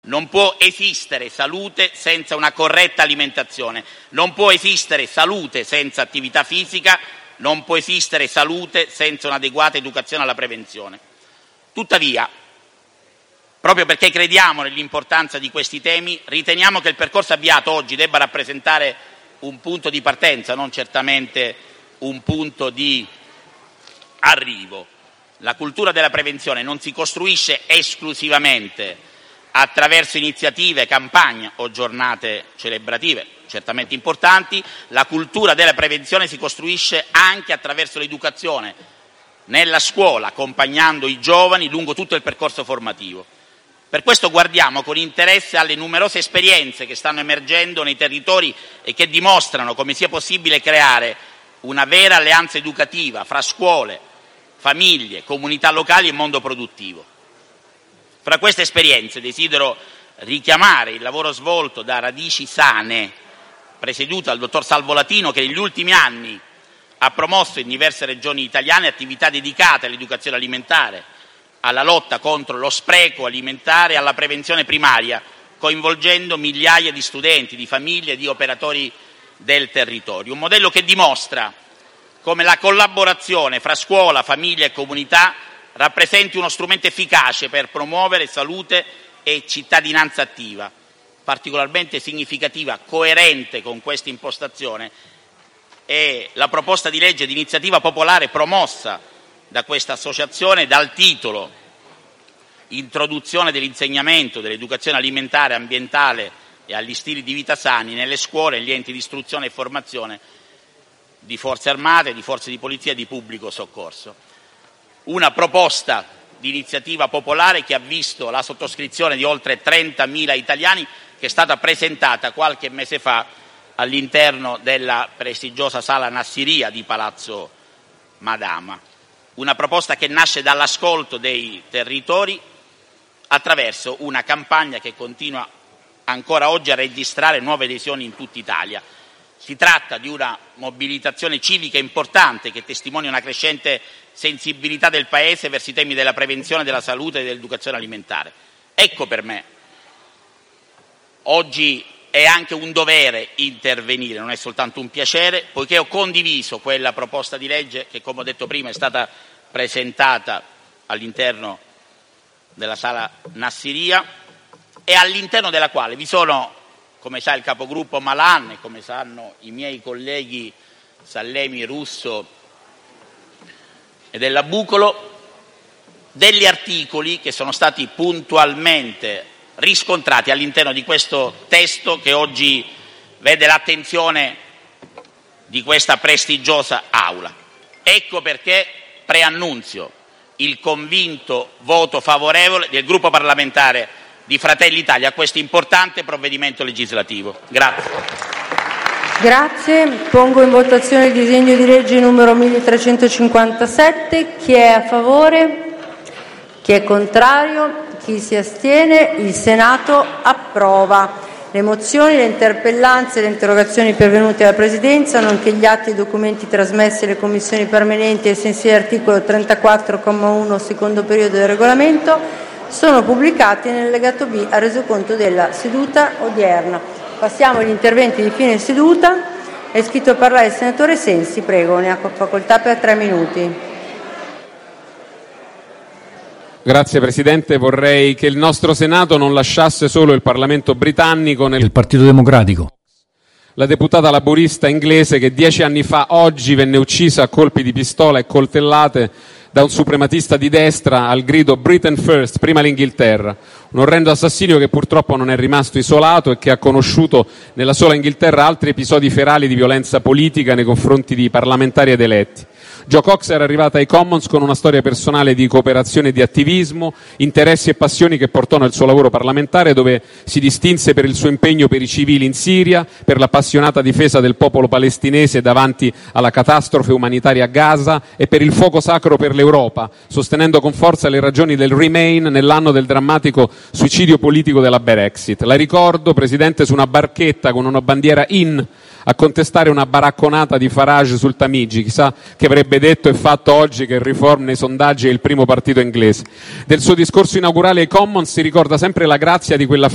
Non può esistere salute senza una corretta alimentazione, non può esistere salute senza attività fisica, non può esistere salute senza un'adeguata educazione alla prevenzione. Tuttavia, proprio perché crediamo nell'importanza di questi temi, riteniamo che il percorso avviato oggi debba rappresentare un punto di partenza, non certamente un punto di arrivo. La cultura della prevenzione non si costruisce esclusivamente attraverso iniziative, campagne o giornate celebrative, certamente importanti. La cultura della prevenzione si costruisce anche attraverso l'educazione nella scuola, accompagnando i giovani lungo tutto il percorso formativo. Per questo guardiamo con interesse alle numerose esperienze che stanno emergendo nei territori e che dimostrano come sia possibile creare una vera alleanza educativa fra scuole, famiglie, comunità locali e mondo produttivo. Fra queste esperienze desidero richiamare il lavoro svolto da Radici Sane, presieduto dal dottor Salvo Latino, che negli ultimi anni ha promosso in diverse regioni italiane attività dedicate all'educazione alimentare, alla lotta contro lo spreco alimentare e alla prevenzione primaria, coinvolgendo migliaia di studenti, di famiglie e di operatori del territorio. Un modello che dimostra come la collaborazione fra scuola, famiglia e comunità rappresenti uno strumento efficace per promuovere salute e cittadinanza attiva. Particolarmente significativa, coerente con questa impostazione, è la proposta di legge di iniziativa popolare promossa da questa associazione dal titolo Introduzione dell'insegnamento dell'educazione alimentare, ambientale e agli stili di vita sani nelle scuole e gli enti di istruzione e formazione di forze armate, di forze di polizia e di pubblico soccorso. Una proposta di iniziativa popolare che ha visto la sottoscrizione di oltre 30.000 italiani, che è stata presentata qualche mese fa all'interno della prestigiosa Sala Nassiria di Palazzo Madama. Una proposta che nasce dall'ascolto dei territori attraverso una campagna che continua ancora oggi a registrare nuove adesioni in tutta Italia. Si tratta di una mobilitazione civica importante che testimonia una crescente sensibilità del Paese verso i temi della prevenzione, della salute e dell'educazione alimentare. Ecco, per me oggi è anche un dovere intervenire, non è soltanto un piacere, poiché ho condiviso quella proposta di legge che, come ho detto prima, è stata presentata all'interno della Sala Nassiria e all'interno della quale vi sono, come sa il capogruppo Malan e come sanno i miei colleghi Sallemi, Russo e Della Bucolo, degli articoli che sono stati puntualmente riscontrati all'interno di questo testo che oggi vede l'attenzione di questa prestigiosa Aula. Ecco perché preannunzio il convinto voto favorevole del gruppo parlamentare di Fratelli Italia a questo importante provvedimento legislativo. Grazie. Grazie. Pongo in votazione il disegno di legge numero 1357. Chi è a favore? Chi è contrario? Chi si astiene? Il Senato approva. Le mozioni, le interpellanze e le interrogazioni pervenute alla Presidenza, nonché gli atti e i documenti trasmessi alle Commissioni permanenti ai sensi dell'articolo 34,1 secondo periodo del Regolamento sono pubblicati nell'allegato B al resoconto della seduta odierna. Passiamo agli interventi di fine seduta. È iscritto a parlare il senatore Sensi. Prego, ne ha facoltà per 3 minuti. Grazie Presidente, vorrei che il nostro Senato non lasciasse solo il Parlamento britannico il Partito Democratico. La deputata laburista inglese che 10 anni fa oggi venne uccisa a colpi di pistola e coltellate da un suprematista di destra al grido Britain First, prima l'Inghilterra. Un orrendo assassinio che purtroppo non è rimasto isolato e che ha conosciuto nella sola Inghilterra altri episodi ferali di violenza politica nei confronti di parlamentari ed eletti. Jo Cox era arrivata ai Commons con una storia personale di cooperazione e di attivismo, interessi e passioni che portò nel suo lavoro parlamentare, dove si distinse per il suo impegno per i civili in Siria, per l'appassionata difesa del popolo palestinese davanti alla catastrofe umanitaria a Gaza e per il fuoco sacro per l'Europa, sostenendo con forza le ragioni del Remain nell'anno del drammatico suicidio politico della Brexit. La ricordo, Presidente, su una barchetta con una bandiera in a contestare una baracconata di Farage sul Tamigi. Chissà che avrebbe detto e fatto oggi che il Reform nei sondaggi è il primo partito inglese. Del suo discorso inaugurale ai Commons si ricorda sempre la grazia di quella